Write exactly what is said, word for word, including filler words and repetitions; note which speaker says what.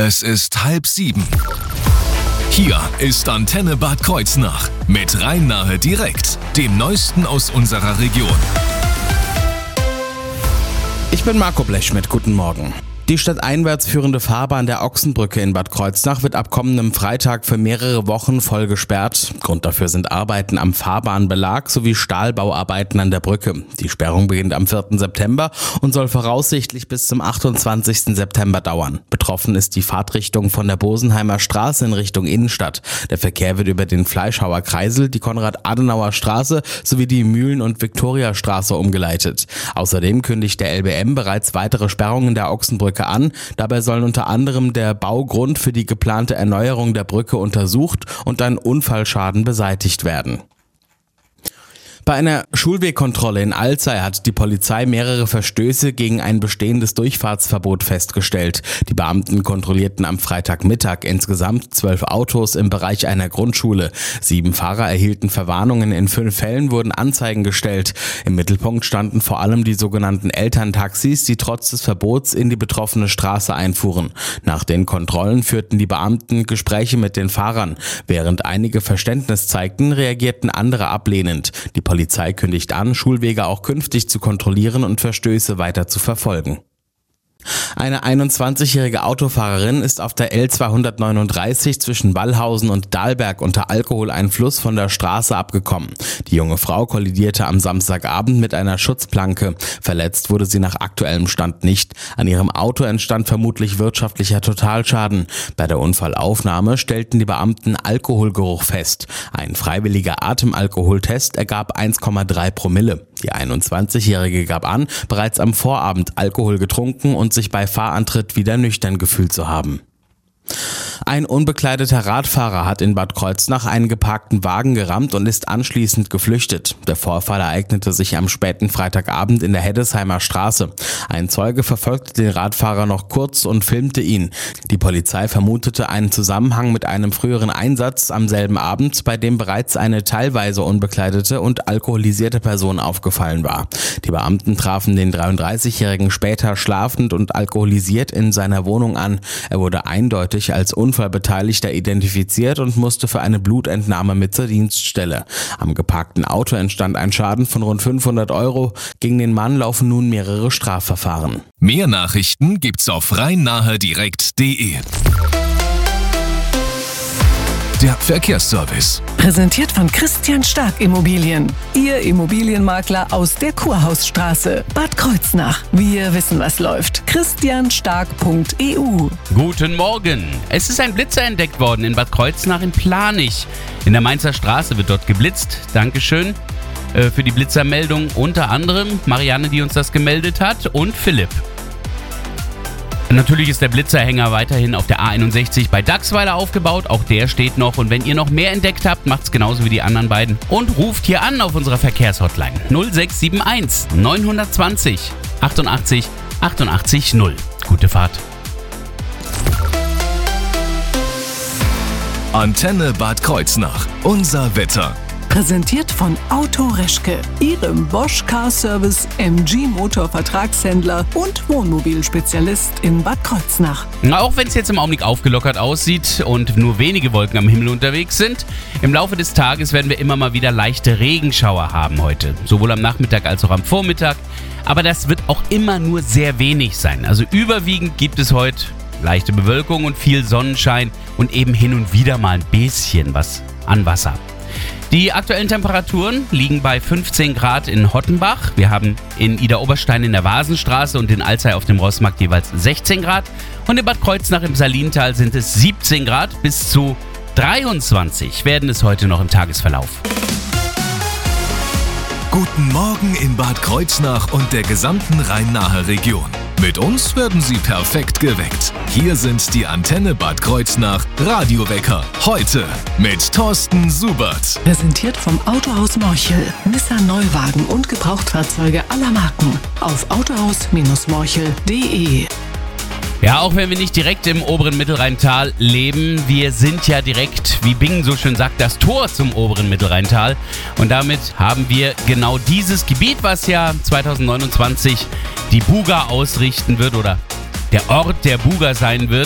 Speaker 1: Es ist halb sieben. Hier ist Antenne Bad Kreuznach mit Rhein-Nahe direkt, dem Neuesten aus unserer Region.
Speaker 2: Ich bin Marco Blechschmidt, guten Morgen. Die stadteinwärts führende Fahrbahn der Ochsenbrücke in Bad Kreuznach wird ab kommendem Freitag für mehrere Wochen voll gesperrt. Grund dafür sind Arbeiten am Fahrbahnbelag sowie Stahlbauarbeiten an der Brücke. Die Sperrung beginnt am vierten September und soll voraussichtlich bis zum achtundzwanzigsten September dauern. Betroffen ist die Fahrtrichtung von der Bosenheimer Straße in Richtung Innenstadt. Der Verkehr wird über den Fleischhauer Kreisel, die Konrad-Adenauer-Straße sowie die Mühlen- und Viktoriastraße umgeleitet. Außerdem kündigt der L B M bereits weitere Sperrungen der Ochsenbrücke an. Dabei sollen unter anderem der Baugrund für die geplante Erneuerung der Brücke untersucht und ein Unfallschaden beseitigt werden. Bei einer Schulwegkontrolle in Alzey hat die Polizei mehrere Verstöße gegen ein bestehendes Durchfahrtsverbot festgestellt. Die Beamten kontrollierten am Freitagmittag insgesamt zwölf Autos im Bereich einer Grundschule. Sieben Fahrer erhielten Verwarnungen, in fünf Fällen wurden Anzeigen gestellt. Im Mittelpunkt standen vor allem die sogenannten Elterntaxis, die trotz des Verbots in die betroffene Straße einfuhren. Nach den Kontrollen führten die Beamten Gespräche mit den Fahrern. Während einige Verständnis zeigten, reagierten andere ablehnend. Die Die Polizei kündigt an, Schulwege auch künftig zu kontrollieren und Verstöße weiter zu verfolgen. Eine einundzwanzigjährige Autofahrerin ist auf der L zweihundertneununddreißig zwischen Wallhausen und Dahlberg unter Alkoholeinfluss von der Straße abgekommen. Die junge Frau kollidierte am Samstagabend mit einer Schutzplanke. Verletzt wurde sie nach aktuellem Stand nicht. An ihrem Auto entstand vermutlich wirtschaftlicher Totalschaden. Bei der Unfallaufnahme stellten die Beamten Alkoholgeruch fest. Ein freiwilliger Atemalkoholtest ergab eins Komma drei Promille. Die einundzwanzigjährige gab an, bereits am Vorabend Alkohol getrunken und sich bei Fahrantritt wieder nüchtern gefühlt zu haben. Ein unbekleideter Radfahrer hat in Bad Kreuznach einen geparkten Wagen gerammt und ist anschließend geflüchtet. Der Vorfall ereignete sich am späten Freitagabend in der Heddesheimer Straße. Ein Zeuge verfolgte den Radfahrer noch kurz und filmte ihn. Die Polizei vermutete einen Zusammenhang mit einem früheren Einsatz am selben Abend, bei dem bereits eine teilweise unbekleidete und alkoholisierte Person aufgefallen war. Die Beamten trafen den dreiunddreißigjährigen später schlafend und alkoholisiert in seiner Wohnung an. Er wurde eindeutig als Unfallbeteiligter identifiziert und musste für eine Blutentnahme mit zur Dienststelle. Am geparkten Auto entstand ein Schaden von rund fünfhundert Euro. Gegen den Mann laufen nun mehrere Strafverfahren.
Speaker 1: Mehr Nachrichten gibt's auf rhein-nahe direkt punkt de. Der Verkehrsservice.
Speaker 3: Präsentiert von Christian Stark Immobilien. Ihr Immobilienmakler aus der Kurhausstraße. Bad Kreuznach. Wir wissen, was läuft. christian stark punkt e u.
Speaker 4: Guten Morgen. Es ist ein Blitzer entdeckt worden in Bad Kreuznach in Planich. In der Mainzer Straße wird dort geblitzt. Dankeschön äh, für die Blitzermeldung. Unter anderem Marianne, die uns das gemeldet hat, und Philipp. Natürlich ist der Blitzerhänger weiterhin auf der A einundsechzig bei Dachsweiler aufgebaut. Auch der steht noch. Und wenn ihr noch mehr entdeckt habt, macht's genauso wie die anderen beiden. Und ruft hier an auf unserer Verkehrshotline null sechs sieben eins neun zwei null achtundachtzig achtundachtzig null. Gute Fahrt.
Speaker 1: Antenne Bad Kreuznach. Unser Wetter.
Speaker 3: Präsentiert von Auto Reschke, Ihrem Bosch Car Service, M G Motor Vertragshändler und Wohnmobilspezialist in Bad Kreuznach.
Speaker 4: Auch wenn es jetzt im Augenblick aufgelockert aussieht und nur wenige Wolken am Himmel unterwegs sind, im Laufe des Tages werden wir immer mal wieder leichte Regenschauer haben heute. Sowohl am Nachmittag als auch am Vormittag. Aber das wird auch immer nur sehr wenig sein. Also überwiegend gibt es heute leichte Bewölkung und viel Sonnenschein und eben hin und wieder mal ein bisschen was an Wasser. Die aktuellen Temperaturen liegen bei fünfzehn Grad in Hottenbach. Wir haben in Idar-Oberstein in der Vasenstraße und in Alzey auf dem Rossmarkt jeweils sechzehn Grad. Und in Bad Kreuznach im Salintal sind es siebzehn Grad. Bis zu dreiundzwanzig werden es heute noch im Tagesverlauf.
Speaker 1: Guten Morgen in Bad Kreuznach und der gesamten Rhein-Nahe-Region. Mit uns werden Sie perfekt geweckt. Hier sind die Antenne Bad Kreuznach Radiowecker. Heute mit Thorsten Subert.
Speaker 3: Präsentiert vom Autohaus Morchel. Nissan Neuwagen und Gebrauchtfahrzeuge aller Marken. Auf autohaus Morchel punkt de.
Speaker 4: Ja, auch wenn wir nicht direkt im oberen Mittelrheintal leben, wir sind ja direkt, wie Bing so schön sagt, das Tor zum oberen Mittelrheintal. Und damit haben wir genau dieses Gebiet, was ja zweitausendneunundzwanzig die Buga ausrichten wird oder der Ort der Buga sein wird.